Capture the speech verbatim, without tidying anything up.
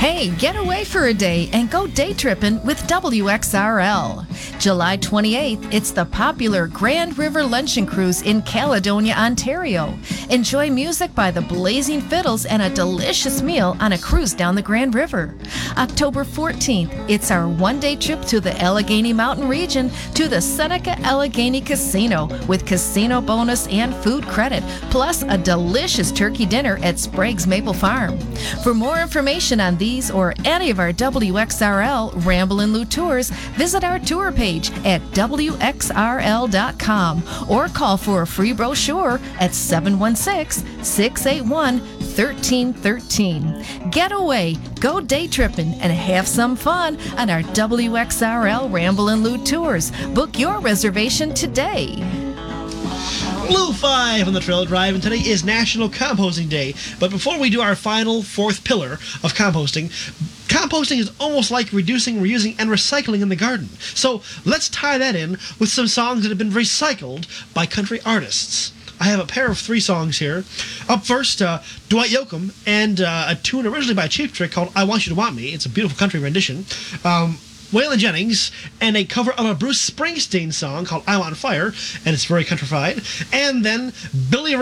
Hey, get away for a day and go day tripping with W X R L. July twenty-eighth, it's the popular Grand River Luncheon Cruise in Caledonia, Ontario. Enjoy music by the Blazing Fiddles and a delicious meal on a cruise down the Grand River. October fourteenth, it's our one-day trip to the Allegheny Mountain region to the Seneca Allegheny Casino with casino bonus and food credit, plus a delicious turkey dinner at Sprague's Maple Farm. For more information on these or any of our W X R L Ramblin' Lou tours, visit our tour page at W X R L dot com or call for a free brochure at seven one six, six eight one, one three one three. Get away, go day tripping, and have some fun on our W X R L Ramblin' Lou tours. Book your reservation today. Lou five on the Trail Drive, and today is National Composting Day. But before we do our final fourth pillar of composting, composting is almost like reducing, reusing, and recycling in the garden. So let's tie that in with some songs that have been recycled by country artists. I have a pair of three songs here. Up first, uh, Dwight Yoakam and uh, a tune originally by Cheap Trick called I Want You to Want Me. It's a beautiful country rendition. Um, Waylon Jennings, and a cover of a Bruce Springsteen song called I'm on Fire, and it's very countrified. And then Billy Ray